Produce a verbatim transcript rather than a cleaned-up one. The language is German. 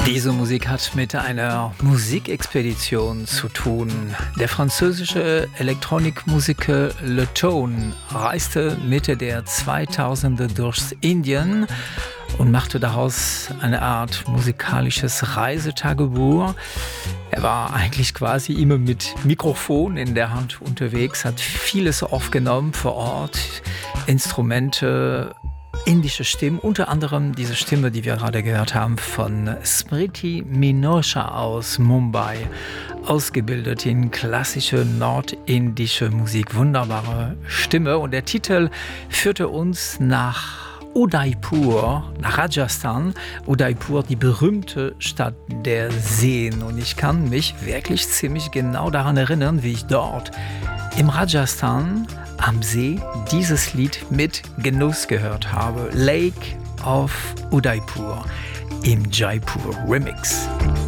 Diese Musik hat mit einer Musikexpedition zu tun. Der französische Elektronikmusiker Le Tone reiste Mitte der zweitausender durchs Indien und machte daraus eine Art musikalisches Reisetagebuch. Er war eigentlich quasi immer mit Mikrofon in der Hand unterwegs, hat vieles aufgenommen vor Ort, Instrumente, indische Stimmen, unter anderem diese Stimme, die wir gerade gehört haben, von Smriti Minocha aus Mumbai, ausgebildet in klassische nordindische Musik. Wunderbare Stimme. Und der Titel führte uns nach Udaipur, nach Rajasthan. Udaipur, die berühmte Stadt der Seen. Und ich kann mich wirklich ziemlich genau daran erinnern, wie ich dort im Rajasthan am See dieses Lied mit Genuss gehört habe. Lake of Udaipur im Jaipur Remix.